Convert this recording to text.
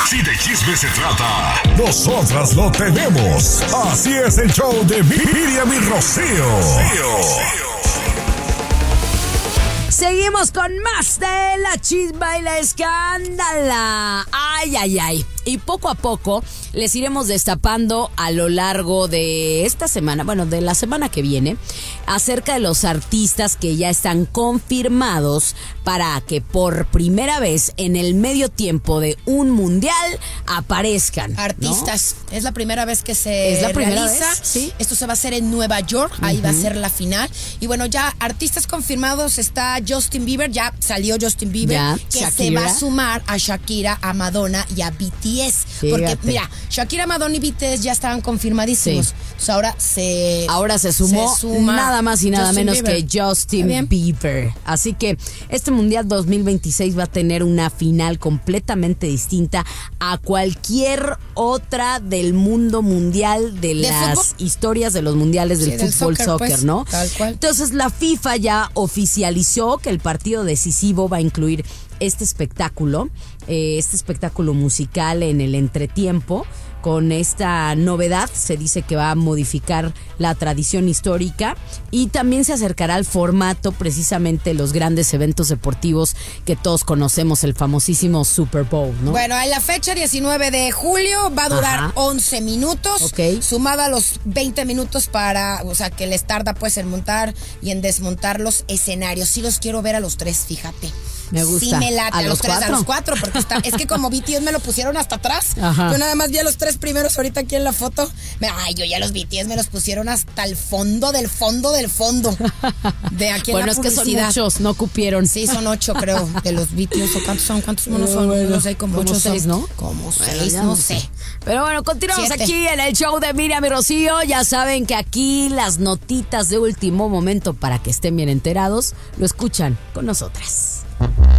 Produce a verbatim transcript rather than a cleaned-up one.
Si de chisme se trata, nosotras lo tenemos. Así es el show de Miriam y Rocío. Seguimos con más de la chisma y la escándala. Ay, ay, ay. Y poco a poco les iremos destapando a lo largo de esta semana, bueno, de la semana que viene, acerca de los artistas que ya están confirmados para que por primera vez en el medio tiempo de un mundial aparezcan, ¿no? Artistas. Es la primera vez que se ¿Es la primera realiza. vez? Sí. Esto se va a hacer en Nueva York. Ahí uh-huh. va a ser la final. Y bueno, ya artistas confirmados está Justin Bieber. Ya salió Justin Bieber. Ya, que Shakira. se va a sumar a Shakira, a Madonna y a B T S. Fíjate. Porque, mira, Shakira, Madonna y B T S ya estaban confirmadísimos. Sí. Entonces ahora se... Ahora se sumó se suma nada más y nada Justin menos Bieber. que Justin Bieber. Así que este Mundial dos mil veintiséis va a tener una final completamente distinta a cualquier otra del mundo mundial, de, ¿De las fútbol? historias de los mundiales del Sí, del fútbol, soccer, soccer, pues, ¿no? tal cual. Entonces la FIFA ya oficializó que el partido decisivo va a incluir este espectáculo, eh, este espectáculo musical en el entretiempo. Con esta novedad se dice que va a modificar la tradición histórica y también se acercará al formato precisamente los grandes eventos deportivos que todos conocemos, el famosísimo Super Bowl, ¿no? Bueno, en la fecha diecinueve de julio va a durar Ajá. once minutos, Ok. sumada a los veinte minutos para, o sea, que les tarda pues en montar y en desmontar los escenarios. Sí los quiero ver a los tres, fíjate. Me gusta. Sí me late, ¿A a, los los tres, cuatro? a los cuatro, porque está, es que como B T S me lo pusieron hasta atrás, Ajá. yo nada más vi a los tres primeros ahorita aquí en la foto. Me- Ay, yo ya los B T S me los pusieron hasta el fondo del fondo del fondo. De aquí en Bueno, la es que son publicidad. muchos, no cupieron. Sí, son ocho, creo, de los B T S. ¿O cuántos son? ¿Cuántos monos son? Bueno, no sé, como, como ocho seis, son. ¿no? Como Bueno, seis, ya no sé. Pero bueno, continuamos Siete. aquí en el show de Miriam y Rocío. Ya saben que aquí las notitas de último momento para que estén bien enterados lo escuchan con nosotras.